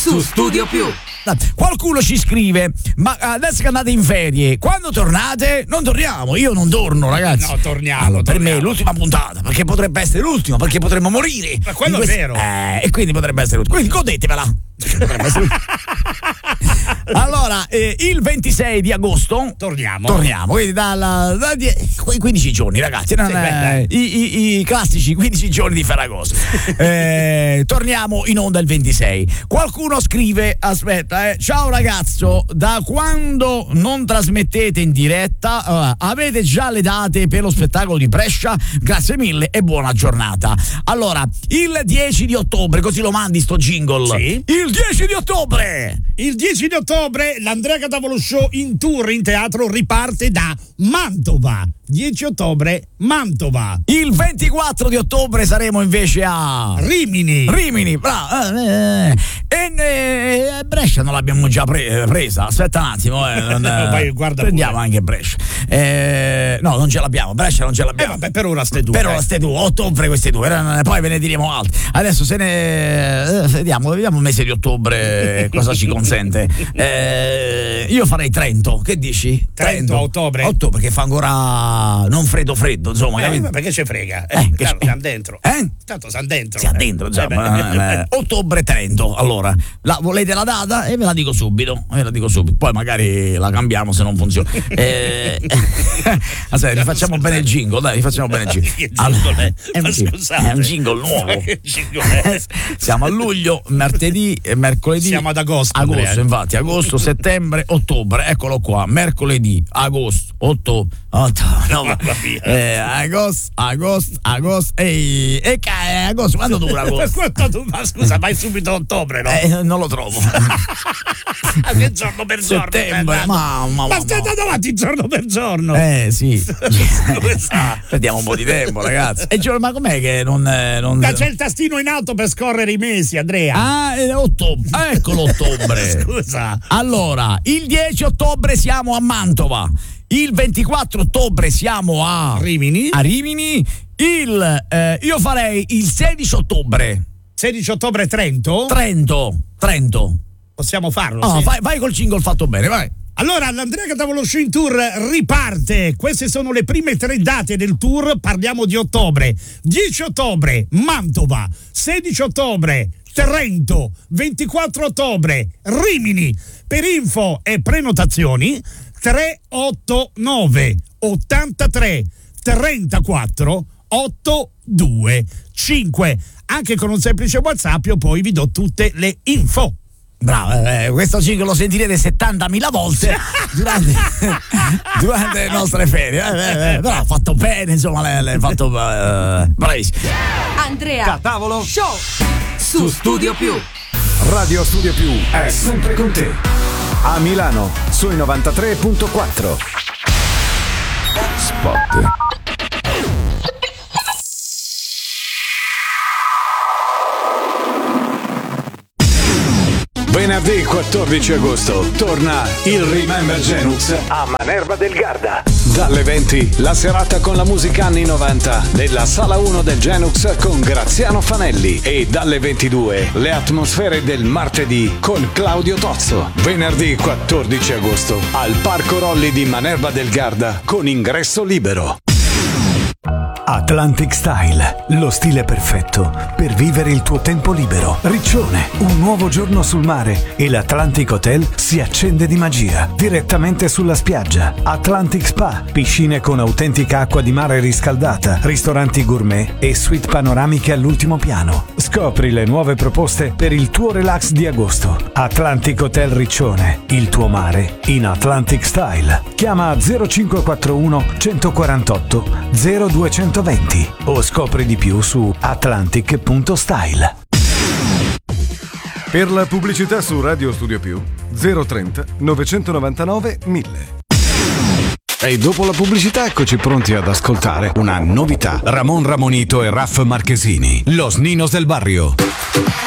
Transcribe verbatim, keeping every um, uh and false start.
su Studio Più. Qualcuno ci scrive: ma adesso che andate in ferie, quando tornate? Non torniamo, io non torno, ragazzi. No, torniamo. Allora, per torniamo. me è l'ultima puntata, perché potrebbe essere l'ultima, perché potremmo morire. Ma quello questi... è vero. Eh, e quindi potrebbe essere l'ultima. Quindi godetevela. Potrebbe essere allora, eh, il ventisei di agosto torniamo. Torniamo, quindi dalla, da die, quindici giorni, ragazzi. Non sì, è, i, i, I classici quindici giorni di Ferragosto. eh, torniamo in onda il ventisei. Qualcuno scrive: aspetta, eh, ciao ragazzo, da quando non trasmettete in diretta, uh, avete già le date per lo spettacolo di Brescia? Grazie mille e buona giornata. Allora, il dieci di ottobre, così lo mandi sto jingle. Sì. Il dieci di ottobre. Il dieci di ottobre l'Andrea Catavolo Show in tour in teatro riparte da Mantova. dieci ottobre Mantova. Il ventiquattro di ottobre saremo invece a Rimini. Rimini, bravo. Eh, eh, eh, Brescia non l'abbiamo già pre- presa. Aspetta un attimo, eh, non, Vai, guarda prendiamo pure. anche Brescia. Eh, no, non ce l'abbiamo. Brescia non ce l'abbiamo. Eh, vabbè, per ora ste due. Per ora ste due, ottobre queste due, poi ve ne diremo altri. Adesso se ne eh, vediamo, vediamo il mese di ottobre cosa ci consente. Eh, io farei Trento, che dici? Trento a ottobre? Ottobre, che fa ancora non freddo freddo, insomma. Eh, ma perché ci frega? Eh, Eh, che tanto c'è? siamo dentro. Eh? Tanto siamo dentro. Siamo dentro, insomma. Eh, ottobre Trento. Allora, la, volete la data? E ve la dico subito. Ve la dico subito. Poi magari la cambiamo se non funziona. Eh, aspetta, rifacciamo bene il jingle, dai, rifacciamo bene il jingle. Che jingle è? È un, Ma jingle, scusate. è un jingle nuovo. Che jingle è? Siamo a luglio, martedì e mercoledì. Siamo ad agosto, Agosto, Andrea. infatti, agosto, settembre, ottobre. Eccolo qua, mercoledì, agosto, ottobre, ottobre, no, Mamma mia. eh, agosto, agosto, agosto, ehi, e ca- agosto, quando dura agosto? Quanto tu- ma scusa, vai subito a ottobre, no? Eh, non lo trovo. Che giorno per giorno? Settembre, mamma, mamma, Ma stai andando avanti giorno per giorno. Eh sì. Scusa. Perdiamo un po' di tempo, ragazzi. E giorno, ma com'è che non, eh, non... Ma c'è il tastino in alto per scorrere i mesi, Andrea. Ah, è ottobre. Eccolo ottobre. Scusa. Allora, il dieci ottobre siamo a Mantova. Il ventiquattro ottobre siamo a Rimini. A Rimini. Il eh, io farei il sedici ottobre. sedici ottobre Trento. Trento. Trento. Possiamo farlo, Oh, sì. vai, vai col jingle fatto bene, vai. Allora, l'Andrea Catavolo Show in tour riparte. Queste sono le prime tre date del tour. Parliamo di ottobre. dieci ottobre Mantova, sedici ottobre Trento, ventiquattro ottobre Rimini. Per info e prenotazioni tre otto nove ottantatré trentaquattro ottantadue cinque. Anche con un semplice WhatsApp io poi vi do tutte le info. Bravo, eh, questo jingle lo sentirete settantamila volte durante, durante le nostre ferie. Eh, eh, però ha fatto bene, insomma, l'hai, l'hai fatto eh, bravissimo. Andrea Catavolo Show su Studio Più. Radio Studio Più è sempre con te. A Milano sui novantatré virgola quattro. Spot. Venerdì quattordici agosto torna il Remember Genux a Manerba del Garda. Dalle venti la serata con la musica anni novanta nella sala uno del Genux con Graziano Fanelli e dalle ventidue le atmosfere del martedì con Claudio Tozzo. Venerdì quattordici agosto al Parco Rolli di Manerba del Garda con ingresso libero. Atlantic Style, lo stile perfetto per vivere il tuo tempo libero. Riccione, un nuovo giorno sul mare e l'Atlantic Hotel si accende di magia direttamente sulla spiaggia. Atlantic Spa, piscine con autentica acqua di mare riscaldata, ristoranti gourmet e suite panoramiche all'ultimo piano. Scopri le nuove proposte per il tuo relax di agosto. Atlantic Hotel Riccione, il tuo mare in Atlantic Style. Chiama zero cinque quattro uno uno quattro otto zero due venti o scopri di più su atlantic punto style. Per la pubblicità su Radio Studio Più zero trenta novecentonovantanove mille. E dopo la pubblicità eccoci pronti ad ascoltare una novità. Ramon Ramonito e Raff Marchesini, Los Ninos del Barrio.